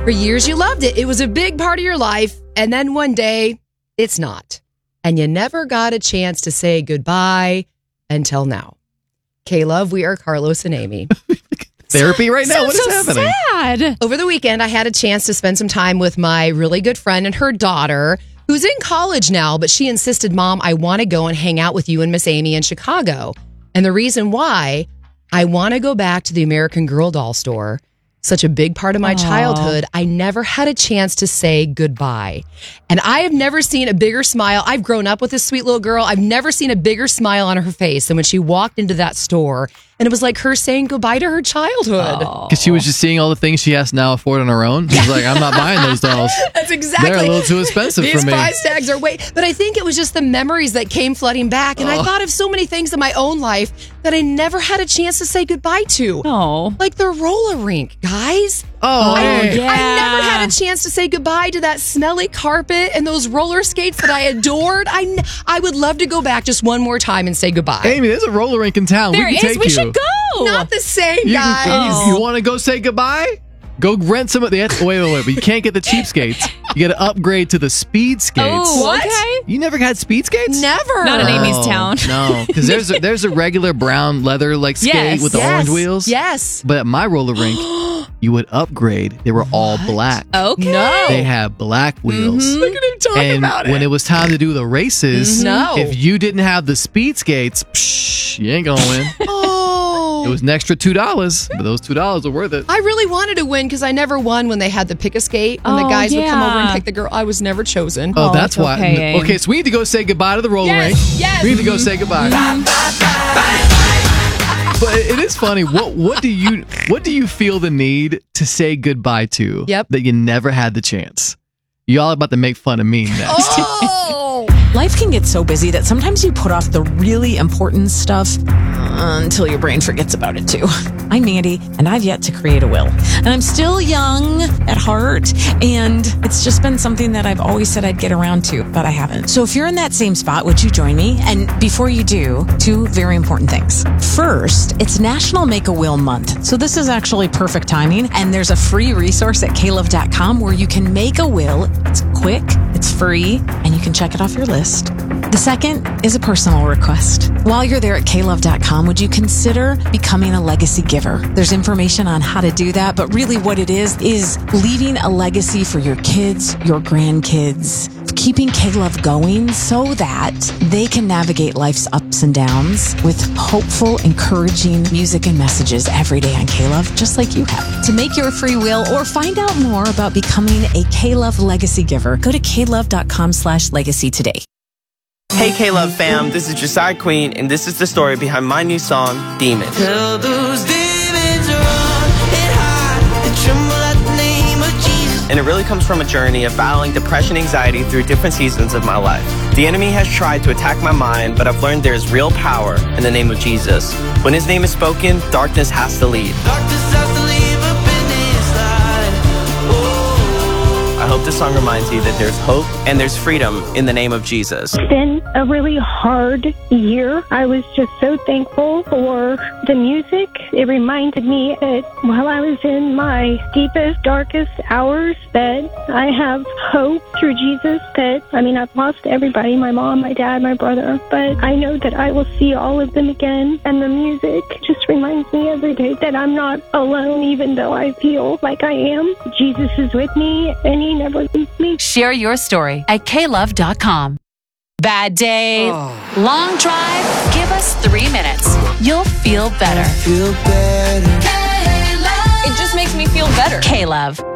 For years, you loved it. It was a big part of your life. And then one day, it's not. And you never got a chance to say goodbye until now. K-Love, we are Carlos and Amy. Therapy right now? What is happening? Sad. Over the weekend, I had a chance to spend some time with my really good friend and her daughter, who's in college now, but she insisted, Mom, I want to go and hang out with you and Miss Amy in Chicago. And the reason why, I want to go back to the American Girl doll store. Such a big part of my childhood. I never had a chance to say goodbye. And I have never seen a bigger smile. I've grown up with this sweet little girl. I've never seen a bigger smile on her face than when she walked into that store. And it was like her saying goodbye to her childhood. Because she was just seeing all the things she has to now afford on her own. She's like, I'm not buying those dolls. That's exactly. They're a little too expensive for These me. price tags are way. But I think it was just the memories that came flooding back. And I thought of so many things in my own life that I never had a chance to say goodbye to. Oh. Like the roller rink, guys. Oh, hey. yeah. I never had a chance to say goodbye to that smelly carpet and those roller skates that I adored. I would love to go back just one more time and say goodbye. Amy, there's a roller rink in town. There we can is. take We you. should go. Not the same, guys. You want to go say goodbye? Go rent some of the. Wait. But you can't get the cheap skates. You got to upgrade to the speed skates. Oh, What? okay. You never had speed skates? Never. Not in Amy's town. No, because there's a regular brown leather like skate Yes. with the orange wheels. Yes. But at my roller rink, you would upgrade. They were all black. Okay. No. They had black wheels. Look at him talking And about when it was time to do the races, No. if you didn't have the speed skates, psh, you ain't gonna win. Oh. It was an extra $2, but those $2 were worth it. I really wanted to win because I never won when they had the pick a skate. When the Oh, guys would come over and yeah. pick the girl. I was never chosen. Oh, Oh, that's it's why. okay, Abe. Okay, so we need to go say goodbye to the roller rink. Yes. We need to go say goodbye. But it is funny. What do you feel the need to say goodbye to? Yep. That you never had the chance. Y'all about to make fun of me next. Oh. Life can get so busy that sometimes you put off the really important stuff until your brain forgets about it too. I'm Mandy, and I've yet to create a will. And I'm still young at heart, and it's just been something that I've always said I'd get around to, but I haven't. So if you're in that same spot, would you join me? And before you do, 2 very important things. First, it's National Make a Will Month. So this is actually perfect timing, and there's a free resource at klove.com where you can make a will. It's quick, it's free, and you can check it off your list. The second is a personal request. While you're there at klove.com, would you consider becoming a legacy giver? There's information on how to do that, but really what it is leaving a legacy for your kids, your grandkids, keeping K-Love going so that they can navigate life's ups and downs with hopeful, encouraging music and messages every day on K-Love, just like you have. To make your free will or find out more about becoming a K-Love legacy giver, go to klove.com/legacy today. Hey K-Love fam, this is Josiah Queen, and this is the story behind my new song, Demons. Tell those demons run and hide, they tremble at the name of Jesus. And it really comes from a journey of battling depression and anxiety through different seasons of my life. The enemy has tried to attack my mind, but I've learned there's real power in the name of Jesus. When his name is spoken, darkness has to leave. Darkness has to leave up in his light. Oh. I hope this song reminds you that there's hope and there's freedom in the name of Jesus. It's been a really hard year. I was just so thankful for the music. It reminded me that while I was in my deepest, darkest hours, that I have hope through Jesus. I've lost everybody, my mom, my dad, my brother, but I know that I will see all of them again. And the music just reminds me every day that I'm not alone, even though I feel like I am. Jesus is with me, and he never leaves me. Share your story at klove.com. Bad day, long drive, give us 3 minutes. You'll feel better. Feel better. It just makes me feel better. K-Love.